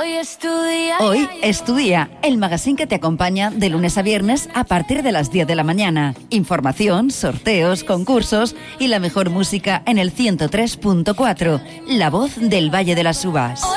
Hoy es tu día, el magazine que te acompaña de lunes a viernes a partir de las 10 de la mañana. Información, sorteos, concursos y la mejor música en el 103.4, la voz del Valle de las Uvas.